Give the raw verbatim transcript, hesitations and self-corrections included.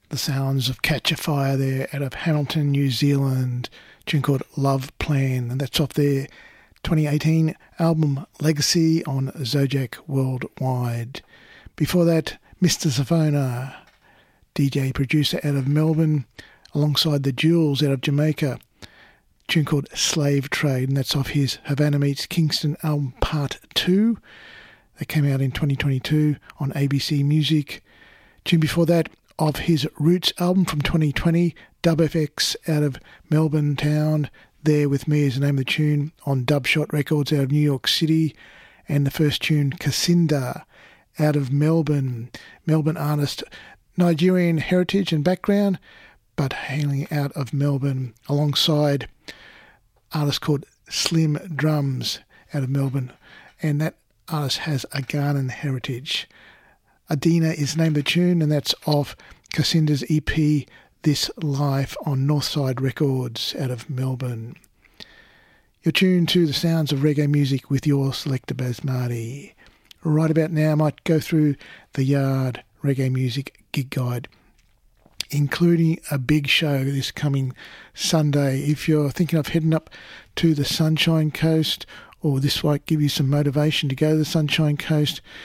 The sounds of Catch a Fire there out of Hamilton, New Zealand. A tune called Love Plan, and that's off their twenty eighteen album Legacy on Zodiac Worldwide. Before that, Mister Savona, D J producer out of Melbourne, alongside the Jewels out of Jamaica. A tune called Slave Trade, and that's off his Havana Meets Kingston album Part two. That came out in twenty twenty-two on A B C Music. A tune before that, of his Roots album from twenty twenty, Dub F X out of Melbourne town. There With Me is the name of the tune on Dubshot Records out of New York City. And the first tune, Kasinda, out of Melbourne. Melbourne artist, Nigerian heritage and background, but hailing out of Melbourne, alongside artist called Slim Drums out of Melbourne. And that artist has a Ghanaian heritage. Adina is the name of the tune, and that's off Kasinda's E P This Life on Northside Records out of Melbourne. You're tuned to the sounds of reggae music with your selector Basmati. Right about now, I might go through the Yard Reggae Music Gig Guide, including a big show this coming Sunday. If you're thinking of heading up to the Sunshine Coast, or this might give you some motivation to go to the Sunshine Coast,